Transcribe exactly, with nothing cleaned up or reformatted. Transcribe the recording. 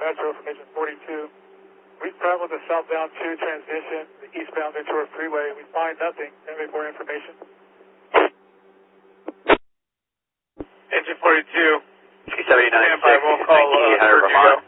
Metro from Engine forty-two. We traveled the southbound two transition, the eastbound Ventura Freeway. We find nothing. Any more information? Engine forty-two. T seventy-nine, We'll call uh, Vermont.